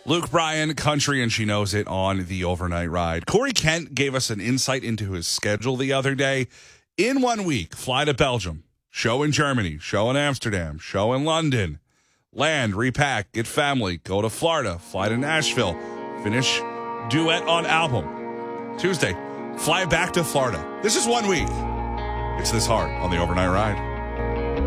Luke Bryan, country, and she knows it on the overnight ride. Corey Kent gave us an insight into his schedule the other day. In 1 week, fly to Belgium, show in Germany, show in Amsterdam, show in London, land, repack, get family, go to Florida, fly to Nashville, finish duet on album. Tuesday, fly back to Florida. This is 1 week. It's this hard on the overnight ride.